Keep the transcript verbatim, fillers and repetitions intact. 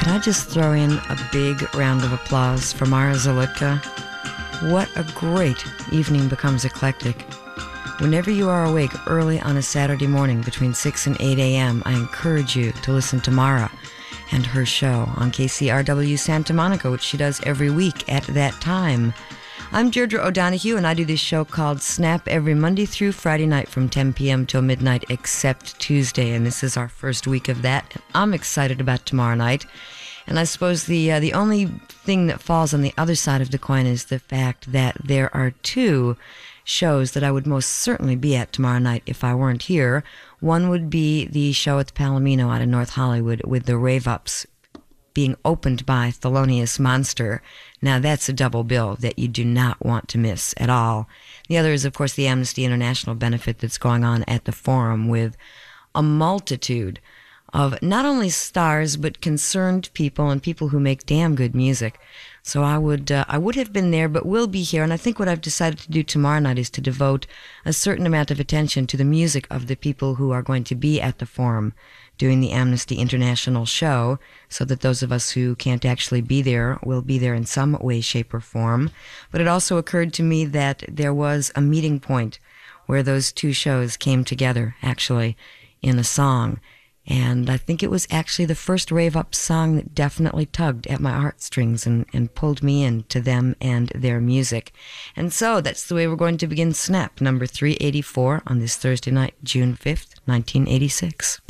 Can I just throw in a big round of applause for Mara Zolitka? What a great evening becomes eclectic. Whenever you are awake early on a Saturday morning between six and eight a.m., I encourage you to listen to Mara and her show on K C R W Santa Monica, which she does every week at that time. I'm Deirdre O'Donoghue, and I do this show called Snap every Monday through Friday night from ten p.m. till midnight, except Tuesday, and this is our first week of that. I'm excited about tomorrow night, and I suppose the uh, the only thing that falls on the other side of the coin is the fact that there are two shows that I would most certainly be at tomorrow night if I weren't here. One would be the show at the Palomino out in North Hollywood with the Rave Ups, being opened by Thelonious Monster. Now that's a double bill that you do not want to miss at all. The other is, of course, the Amnesty International benefit that's going on at the Forum with a multitude of not only stars but concerned people and people who make damn good music. So I would uh, I would have been there, but will be here. And I think what I've decided to do tomorrow night is to devote a certain amount of attention to the music of the people who are going to be at the Forum doing the Amnesty International show, so that those of us who can't actually be there will be there in some way, shape, or form. But it also occurred to me that there was a meeting point where those two shows came together, actually, in a song. And I think it was actually the first Rave Up song that definitely tugged at my heartstrings and, and pulled me into them and their music. And so that's the way we're going to begin Snap number three eighty-four on this Thursday night, June fifth, nineteen eighty-six.